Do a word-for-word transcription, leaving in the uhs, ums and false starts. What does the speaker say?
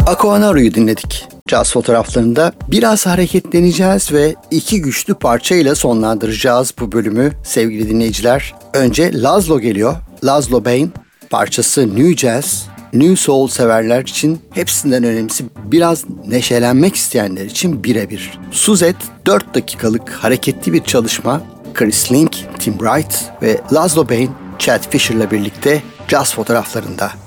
Aquanaru'yu dinledik. Caz fotoğraflarında biraz hareketleneceğiz ve iki güçlü parçayla sonlandıracağız bu bölümü sevgili dinleyiciler. Önce Laszlo geliyor. Laszlo Bain parçası New Jazz, New Soul severler için hepsinden önemlisi, biraz neşelenmek isteyenler için birebir. Suzette dört dakikalık hareketli bir çalışma. Chris Link, Tim Wright ve Laszlo Bain, Chad Fischer'la birlikte caz fotoğraflarında.